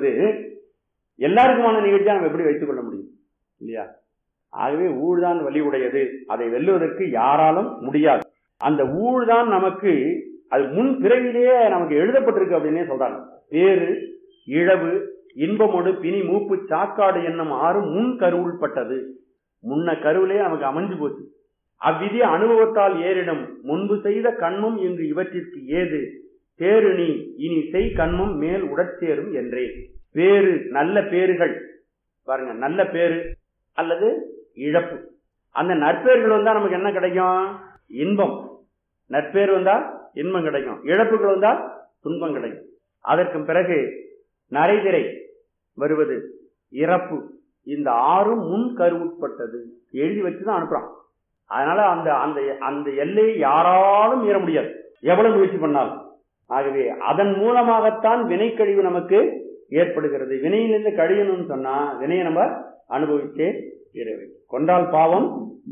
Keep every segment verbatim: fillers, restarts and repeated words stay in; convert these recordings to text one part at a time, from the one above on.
என்பது எல்லாருக்குமான நிகழ்ச்சியா நம்ம எப்படி வைத்துக் கொள்ள முடியும் இல்லையா? ஆகவே ஊழ்தான் வலி உடையது, அதை வெல்லுவதற்கு யாராலும் முடியாது. அந்த ஊழ்தான் நமக்கு அது முன் பிறவிலேயே நமக்கு எழுதப்பட்டிருக்கு அப்படின்னே சொல்றாங்க. பேரு இழவு இன்பமோடு பிணி மூப்பு சாக்காடு என்னும் ஆறு முன் கருவுள்பட்டது. முன்ன கருவிலேயே நமக்கு அமைஞ்சு போச்சு. அவ்விதி அனுபவத்தால் ஏறிடும் முன்பு செய்த கண்மும் இன்று இவற்றிற்கு ஏது தேரு நீ இனி செய் கண்மும் மேல் உடற்சேரும் என்றே. பேரு நல்ல பேறுகள் பாருங்க, நல்ல பேரு அல்லது இழப்பு. அந்த நற்பேர்கள் வந்தா நமக்கு என்ன கிடைக்கும்? இன்பம். நற்பேர் வந்தா இன்பம் கிடைக்கும், இழப்புகள் வந்தா துன்பம் கிடைக்கும். அதற்கு பிறகு நரைதிரை வருவது இறப்பு. இந்த ஆறும் முன் கருவுட்பட்டது எழுதி வச்சுதான் அனுப்புறான். அதனால அந்த அந்த அந்த எல்லையை யாராலும் மீற முடியாது, எவ்வளவு முயற்சி பண்ணாலும். ஆகவே அதன் மூலமாகத்தான் வினைக்கழிவு நமக்கு ஏற்படுகிறது. வினையிலிருந்து கழியணும்னு சொன்னா வினையை நம்ம அனுபவிச்சே தீர வேண்டும். கொண்டால் பாவம்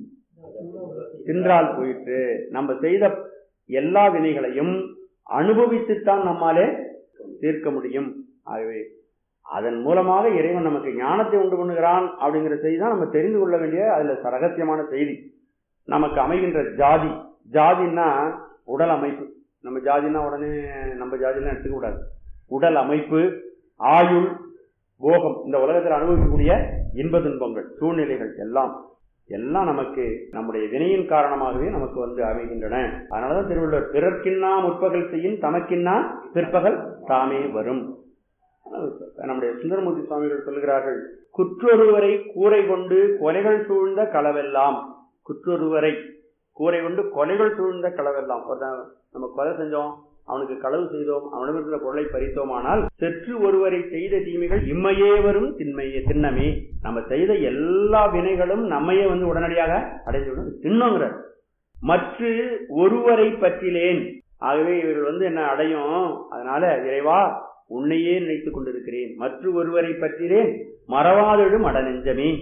தின்றால் போயிற்று. நம்ம செய்த எல்லா வினைகளையும் அனுபவித்துத்தான் நம்மாலே தீர்க்க முடியும். ஆகவே அதன் மூலமாக இறைவன் நமக்கு ஞானத்தை உண்டு பண்ணுகிறான் அப்படிங்கிற செய்தி தான் நம்ம தெரிந்து கொள்ள வேண்டிய அதுல ரகசியமான செய்தி. நமக்கு அமைகின்ற ஜாதி, ஜாதின்னா உடல் அமைப்பு. நம்ம ஜாதினா உடனே நம்ம ஜாதிலாம் எடுத்துக்க கூடாது. உடல் அமைப்பு, ஆயுள், போகம், இந்த உலகத்தில் அனுபவிக்கக்கூடிய இன்ப துன்பங்கள், சூழ்நிலைகள் எல்லாம் எல்லாம் நமக்கு நம்முடைய வினையின் காரணமாகவே நமக்கு வந்து அமைகின்றன. அதனாலதான் திருவள்ளுவர் பிறர்க்கின்னா முற்பகல் செய்யும் தமக்கின்னா பிற்பகல் தாமே வரும். நம்முடைய சுந்தரமூர்த்தி சுவாமிகள் சொல்கிறார்கள், குற்றொருவரை கூரை கொண்டு கொலைகள் சூழ்ந்த களவெல்லாம். குற்றொருவரை கூரை கொண்டு கொலைகள் சூழ்ந்த களவெல்லாம். நம்ம கொலை செஞ்சோம், அவனுக்கு களவு செய்தோம், அவனிடமிருந்த பொருளை பறித்தோமானால் செற்று ஒருவரை செய்த தீமைகள் இம்மையே வரும் திண்மையே திண்ணமே. நம்ம செய்த எல்லா வினைகளும் நம்மையே வந்து உடனடியாக அடைந்துவிடும், தின்னோங்கிறார். மற்ற ஒருவரை பற்றிலேன். ஆகவே இவர்கள் வந்து என்ன அடையும்? அதனால இறைவா உன்னையே நினைத்துக் கொண்டிருக்கிறேன். மற்ற ஒருவரை பற்றிலேன் மறவாதெழும் அடநெஞ்சமே.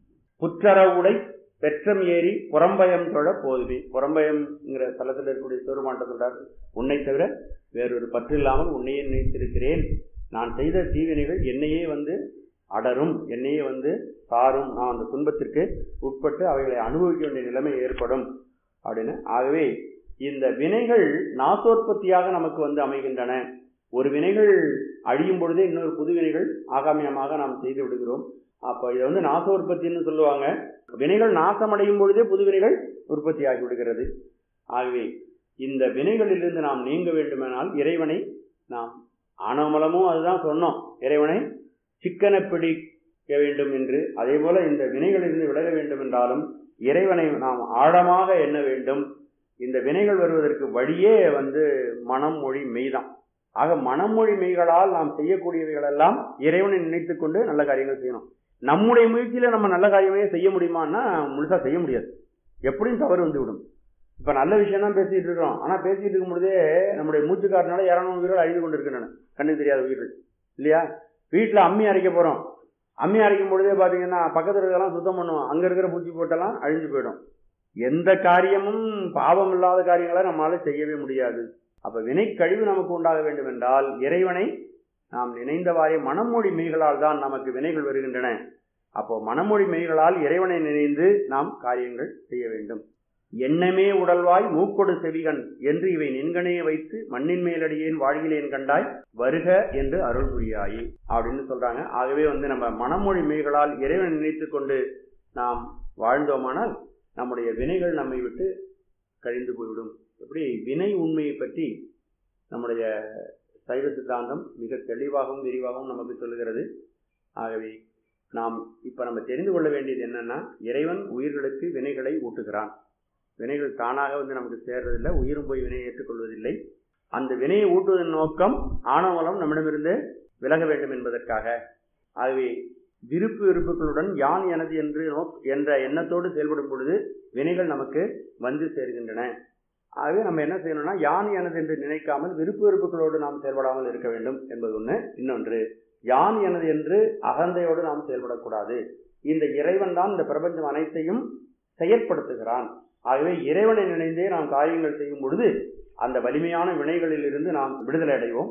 புற்றறவுடை பெற்றம் ஏறி புறம்பயம் தொழ போதுமே. புறம்பயம்ங்கிற தளத்தில் இருக்கக்கூடிய சிவருமான்ட்ட சொல்றார், உன்னை தவிர வேறொரு பற்று இல்லாமல் உன்னையே நினைத்திருக்கிறேன். நான் செய்த தீவினைகள் என்னையே வந்து அடரும், என்னையே வந்து சாரும். நான் அந்த துன்பத்திற்கு உட்பட்டு அவைகளை அனுபவிக்க வேண்டிய நிலைமை ஏற்படும் அப்படின்னு. ஆகவே இந்த வினைகள் நாசோற்பத்தியாக நமக்கு வந்து அமைகின்றன. ஒரு வினைகள் அழியும் பொழுதே இன்னொரு புது வினைகள் ஆகாமியமாக நாம் செய்து விடுகிறோம். அப்ப இதை வந்து நாசோற்பத்தின்னு சொல்லுவாங்க. வினைகள் நாசமடையும் பொழுதே புது வினைகள் உற்பத்தி ஆகி விடுகிறது. ஆகவே இந்த வினைகளிலிருந்து நாம் நீங்க வேண்டுமானால் இறைவனை நாம் ஆனமலமும் அதுதான் சொன்னோம், இறைவனை சிக்கன பிடிக்க வேண்டும் என்று. அதே போல இந்த வினைகளிலிருந்து விலக வேண்டும் என்றாலும் இறைவனை நாம் ஆழமாக எண்ண வேண்டும். இந்த வினைகள் வருவதற்கு வழியே வந்து மனம் மொழி மெய்தான். ஆக மனமொழி மெய்களால் நாம் செய்யக்கூடியவைகள் எல்லாம் இறைவனை நினைத்துக் கொண்டு நல்ல காரியங்கள் செய்யணும். நம்முடைய முயற்சியில நம்ம நல்ல காரியமே செய்ய முடியுமான்னா முழுசா செய்ய முடியாது, எப்படியும் தவறு வந்து விடும். இப்ப நல்ல விஷயம் தான் பேசிட்டு இருக்கிறோம், ஆனா பேசிட்டு இருக்கும் பொழுதே நம்முடைய மூச்சு காட்டினால இரநூறு உயிர்கள் அழிந்து கொண்டு இருக்கின்றன, கண்ணுக்கு தெரியாத உயிர்கள் இல்லையா? வீட்டுல அம்மி அரைக்க போறோம், அம்மி அரைக்கும் பொழுதே பாத்தீங்கன்னா பக்கத்துல இருக்கலாம் சுத்தம் பண்ணுவோம், அங்க இருக்கிற பூச்சி போட்டெல்லாம் அழிஞ்சு போயிடும். எந்த காரியமும் பாவம் இல்லாத காரியங்களை நம்மளால செய்யவே முடியாது. அப்ப வினை கழிவு நமக்கு உண்டாக வேண்டும் என்றால் இறைவனை நாம் நினைந்தவாறே மனமொழி மெய்களால் தான் நமக்கு வினைகள் வருகின்றன. அப்போ மனமொழி மெய்களால் இறைவனை நினைந்து நாம் காரியங்கள் செய்ய வேண்டும். எண்ணமே உடல்வாய் மூக்கொடு செவிகன் என்று இவை நின்கனே வைத்து மண்ணின் மேலடியேன் வாழ்கிலேன் கண்டாய் வருக என்று அருள் புரியாயி அப்படின்னு சொல்றாங்க. ஆகவே வந்து நம்ம மனமொழி மெய்களால் இறைவனை நினைத்து கொண்டு நாம் வாழ்ந்தோமானால் நம்முடைய வினைகள் நம்மை விட்டு கழிந்து போய்விடும். எப்படி வினை உண்மையை பற்றி நம்முடைய சைவ சித்தாந்தம் மிக தெளிவாகவும் விரிவாகவும் நமக்கு சொல்லுகிறது. ஆகவே நாம் இப்ப நம்ம தெரிந்து கொள்ள வேண்டியது என்னன்னா, இறைவன் உயிர்களுக்கு வினைகளை ஊட்டுகிறான். வினைகள் தானாக வந்து நமக்கு சேர்றதில்லை, உயிரும் போய் வினையை ஏற்றுக்கொள்வதில்லை. அந்த வினையை ஊட்டுவதன் நோக்கம் ஆணவலம் நம்மிடமிருந்து விலக வேண்டும் என்பதற்காக. ஆகவே விருப்பு விருப்புகளுடன் யான் எனது என்று என்ற எண்ணத்தோடு செயல்படும் பொழுது வினைகள் நமக்கு வந்து சேர்கின்றன. ஆகவே நம்ம என்ன செய்யணும்னா, யான் எனது என்று நினைக்காமல் விருப்பு வெறுப்புகளோடு நாம் செயல்படாமல் இருக்க வேண்டும் என்பது ஒண்ணு. இன்னொன்று, யான் எனது என்று அகந்தையோடு நாம் செயல்படக்கூடாது. இந்த இறைவன் தான் இந்த பிரபஞ்சம் அனைத்தையும் செயற்படுத்துகிறான். ஆகவே இறைவனை நினைந்தே நாம் காரியங்கள் செய்யும் பொழுது அந்த வலிமையான வினைகளில் இருந்து நாம் விடுதலை அடைவோம்.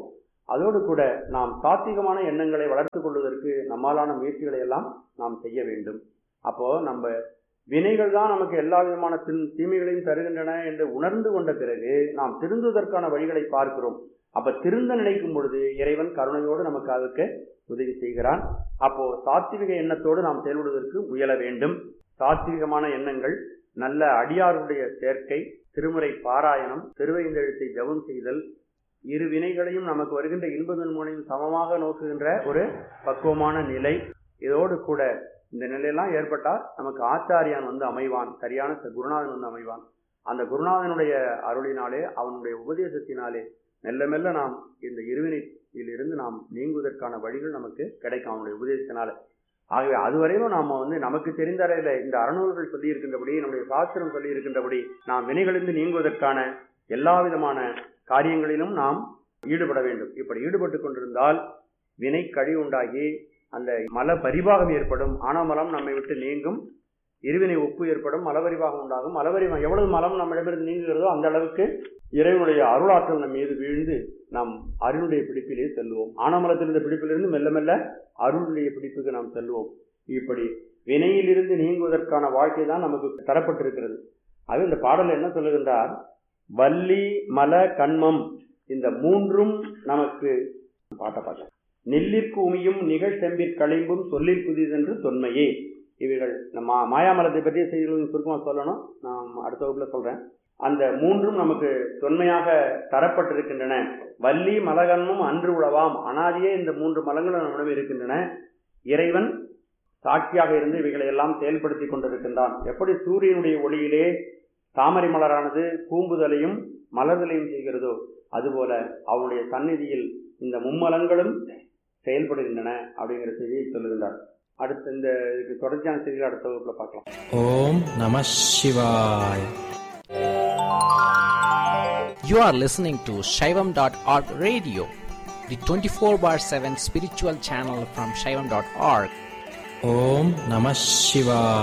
அதோடு கூட நாம் சாத்விகமான எண்ணங்களை வளர்த்து கொள்வதற்கு நம்மாலான முயற்சிகளை எல்லாம் நாம் செய்ய வேண்டும். அப்போ நம்ம வினைகள் தான் நமக்கு எல்லா விதமான தீமைகளையும் தருகின்றன என்று உணர்ந்து கொண்ட பிறகு நாம் திருந்துவதற்கான வழிகளை பார்க்கிறோம். அப்ப திருந்த நினைக்கும் பொழுது இறைவன் கருணையோடு நமக்கு அதற்கு உதவி செய்கிறான். அப்போ சாத்விக எண்ணத்தோடு நாம் செயல்படுவதற்கு முயல வேண்டும். சாத்விகமான எண்ணங்கள், நல்ல அடியாருடைய சேர்க்கை, திருமுறை பாராயணம், திருவைந்தெழுத்தை ஜபம் செய்தல், இரு வினைகளையும் நமக்கு வருகின்ற இன்பதன் மூலையும் சமமாக நோக்குகின்ற ஒரு பக்குவமான நிலை, இதோடு கூட இந்த நிலையெல்லாம் ஏற்பட்டால் நமக்கு ஆச்சாரியான் வந்து அமைவான், சரியான குருநாதன் வந்து அமைவான். அந்த குருநாதனுடைய அருளினாலே, அவனுடைய உபதேசத்தினாலே மெல்ல மெல்ல நாம் இந்த இருவினையில் இருந்து நாம் நீங்குவதற்கான வழிகள் நமக்கு கிடைக்கும் அவனுடைய உபதேசத்தினால. ஆகவே அதுவரையிலும் நாம் வந்து நமக்கு தெரிந்த அறையில இந்த அறநூல்கள் சொல்லி இருக்கின்றபடி, நம்முடைய சாஸ்திரம் சொல்லி இருக்கின்றபடி நாம் வினைகளிலிருந்து நீங்குவதற்கான எல்லா விதமான காரியங்களிலும் நாம் ஈடுபட வேண்டும். இப்படி ஈடுபட்டு கொண்டிருந்தால் வினை கழி உண்டாகி அந்த மல பரிபாகம் ஏற்படும். ஆனமலம் நம்மை விட்டு நீங்கும், இருவினை ஒப்பு ஏற்படும், மலபரிபாகம் உண்டாகும். மலபரிபாகம் எவ்வளவு மலம் நம்மிடமிருந்து நீங்குகிறதோ அந்த அளவுக்கு இறைவனுடைய அருளாற்றல் நம் மீது வீழ்ந்து நாம் அருளுடைய பிடிப்பிலே செல்லுவோம். ஆனமலத்திலிருந்த பிடிப்பிலிருந்து மெல்ல மெல்ல அருளுடைய பிடிப்புக்கு நாம் செல்லுவோம். இப்படி வினையிலிருந்து நீங்குவதற்கான வாழ்க்கை தான் நமக்கு தரப்பட்டிருக்கிறது. அது இந்த பாடல் என்ன சொல்லுகின்றார்? வள்ளி மல கண்மம், இந்த மூன்றும் நமக்கு பாட்ட பார்க்க நெல்லிற்கு உமியும் நிகழ் செம்பிற் களிம்பும் சொல்லில் புதிதென்று தொன்மையே. இவைகள் நம்ம மாயாமலத்தை பற்றிய செய்திகள் சுருக்கமாக சொல்லணும், நான் அடுத்த வகுப்புல சொல்றேன். அந்த மூன்றும் நமக்கு தொன்மையாக தரப்பட்டிருக்கின்றன. வள்ளி மலகன்மம் அன்று உழவாம், அனாதியே இந்த மூன்று மலங்களும் நம்மிடம் இருக்கின்றன. இறைவன் சாட்சியாக இருந்து இவைகளை எல்லாம் செயல்படுத்தி கொண்டிருக்கின்றான். எப்படி சூரியனுடைய ஒளியிலே தாமரை மலரானது கூம்புதலையும் மலர்தலையும் செய்கிறதோ, அதுபோல அவனுடைய சந்நிதியில் இந்த மும்மலங்களும் செயல்படுகின்றன அப்படிங்கிற செய்தியை சொல்லுகின்றார். அடுத்த இந்த இதுக்கு தொடர்ச்சியான செய்திகள் அடுத்த வகுப்புல பார்க்கலாம். ஓம் நம சிவாய். You are listening to Shaivam dot org radio, the twenty-four bar seven spiritual channel from Shaivam dot org. Om Namah Shivaya.